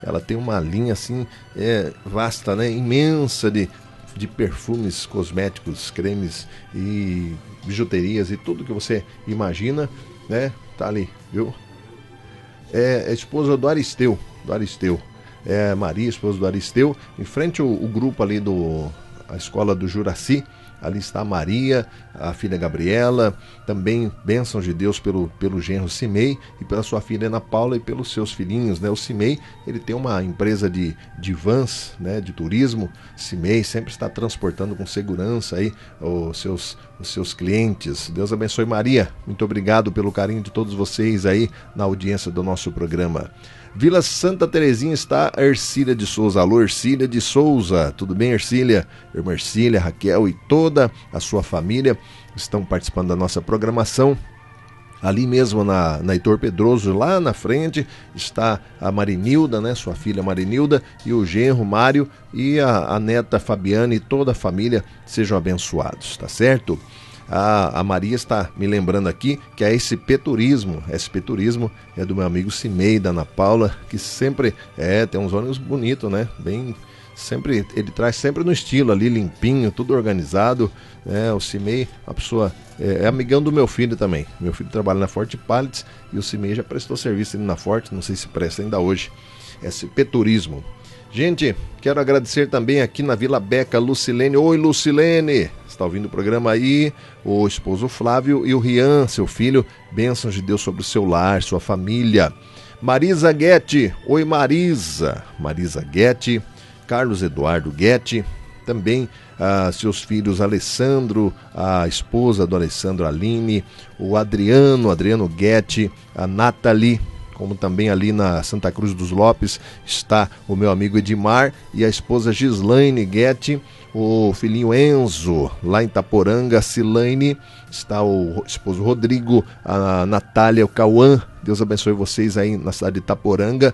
Ela tem uma linha assim vasta, né? Imensa de perfumes, cosméticos, cremes e bijuterias e tudo que você imagina, né? Tá ali, viu? É a esposa do Aristeu, É Maria, esposa do Aristeu, em frente o grupo ali a escola do Juraci. Ali está a Maria, a filha Gabriela, também bênçãos de Deus pelo genro Cimei e pela sua filha Ana Paula e pelos seus filhinhos, né? O Cimei, ele tem uma empresa de vans, né? De turismo. Cimei sempre está transportando com segurança aí os seus clientes. Deus abençoe, Maria. Muito obrigado pelo carinho de todos vocês aí na audiência do nosso programa. Vila Santa Terezinha está a Ercília de Souza. Alô, Ercília de Souza. Tudo bem, Ercília? Irmã Ercília, Raquel e toda a sua família estão participando da nossa programação. Ali mesmo na Heitor Pedroso, lá na frente, está a Marinilda, né? Sua filha Marinilda e o genro Mário e a neta Fabiana e toda a família sejam abençoados, tá certo? A Maria está me lembrando aqui que a SP Turismo é do meu amigo Cimei, da Ana Paula, que sempre tem uns ônibus bonitos, né? Sempre, ele traz sempre no estilo ali, limpinho, tudo organizado, né? O Cimei, a pessoa, é amigão do meu filho também. Meu filho trabalha na Forte Pallets e o Cimei já prestou serviço ali na Forte, não sei se presta ainda hoje. SP Turismo. Gente, quero agradecer também aqui na Vila Beca, Lucilene. Oi, Lucilene! Está ouvindo o programa aí? O esposo Flávio e o Rian, seu filho. Bênçãos de Deus sobre o seu lar, sua família. Marisa Guetti. Oi, Marisa. Marisa Guetti. Carlos Eduardo Guetti. Também seus filhos Alessandro, a esposa do Alessandro, Aline. O Adriano Guetti. A Nathalie. Como também ali na Santa Cruz dos Lopes está o meu amigo Edmar e a esposa Gislaine Guetti, o filhinho Enzo, lá em Itaporanga, a Cilaine, está o esposo Rodrigo, a Natália, o Cauã. Deus abençoe vocês aí na cidade de Itaporanga.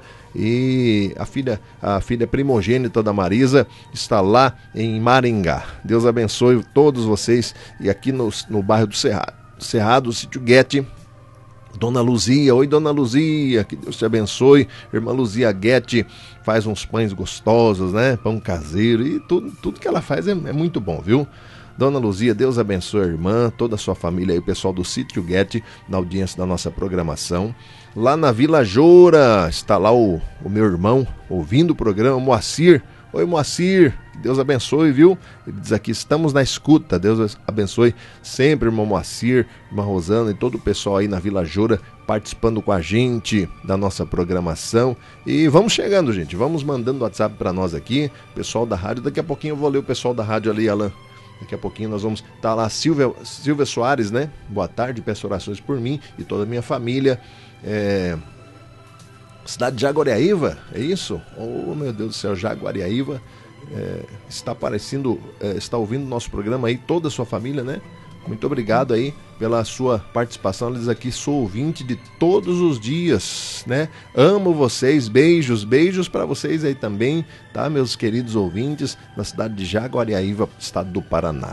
E a filha primogênita da Marisa está lá em Maringá. Deus abençoe todos vocês. E aqui no bairro do Cerrado, sítio Guetti, Dona Luzia. Oi, Dona Luzia, que Deus te abençoe. Irmã Luzia Guetti faz uns pães gostosos, né? Pão caseiro e tudo que ela faz é muito bom, viu? Dona Luzia, Deus abençoe a irmã, toda a sua família e o pessoal do Sítio Guetti na audiência da nossa programação. Lá na Vila Joura está lá o meu irmão ouvindo o programa, Moacir. Oi, Moacir, que Deus abençoe, viu? Ele diz aqui, estamos na escuta. Deus abençoe sempre, irmão Moacir, irmã Rosana e todo o pessoal aí na Vila Joura participando com a gente da nossa programação. E vamos chegando, gente, vamos mandando o WhatsApp para nós aqui, pessoal da rádio. Daqui a pouquinho eu vou ler o pessoal da rádio ali, Alan. Daqui a pouquinho nós vamos estar lá, Silvia Soares, né? Boa tarde, peço orações por mim e toda a minha família. Cidade de Jaguariaíva, é isso? Oh, meu Deus do céu, Jaguariaíva está ouvindo o nosso programa aí, toda a sua família, né? Muito obrigado aí pela sua participação. Eles aqui, sou ouvinte de todos os dias, né? Amo vocês, beijos para vocês aí também, tá, meus queridos ouvintes, na cidade de Jaguariaíva, estado do Paraná.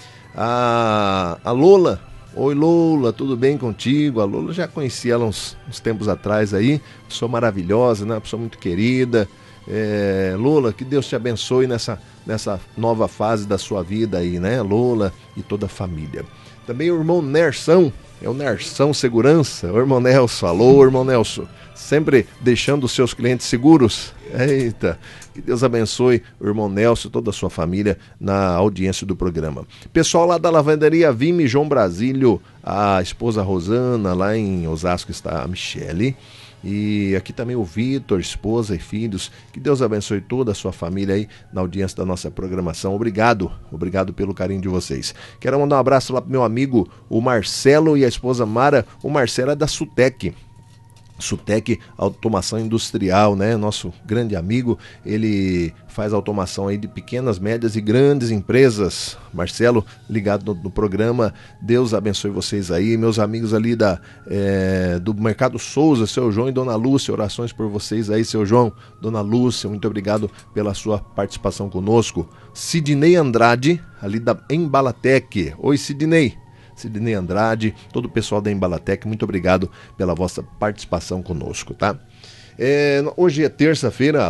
A Lola. Oi, Lola, tudo bem contigo? A Lola, já conheci ela uns tempos atrás aí, pessoa maravilhosa, né? Uma pessoa muito querida. Lola, que Deus te abençoe nessa nova fase da sua vida aí, né? Lola e toda a família. Também o irmão Nersão, é o Nersão Segurança. O irmão Nelson, alô, irmão Nelson, sempre deixando os seus clientes seguros. Eita, que Deus abençoe o irmão Nelson e toda a sua família na audiência do programa. Pessoal lá da Lavanderia Vime João Brasílio, a esposa Rosana, lá em Osasco está a Michele. E aqui também o Vitor, esposa e filhos. Que Deus abençoe toda a sua família aí na audiência da nossa programação. Obrigado pelo carinho de vocês. Quero mandar um abraço lá pro meu amigo, o Marcelo, e a esposa Mara. O Marcelo é da Sutec Automação Industrial, né? Nosso grande amigo, ele faz automação aí de pequenas, médias e grandes empresas. Marcelo, ligado no programa, Deus abençoe vocês aí, meus amigos ali do Mercado Souza, seu João e Dona Lúcia, orações por vocês aí, seu João, Dona Lúcia, muito obrigado pela sua participação conosco. Sidney Andrade, ali da Embalatec. Oi, Sidney Andrade, todo o pessoal da Embalatec, muito obrigado pela vossa participação conosco, tá? Hoje é terça-feira.